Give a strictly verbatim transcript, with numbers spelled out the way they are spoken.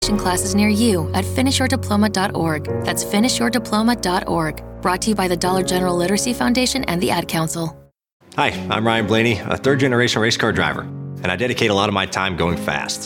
racing classes near you at finish your diploma dot org. That's finish your diploma dot org. Brought to you by the Dollar General Literacy Foundation and the Ad Council. Hi, I'm Ryan Blaney, a third-generation race car driver, and I dedicate a lot of my time going fast.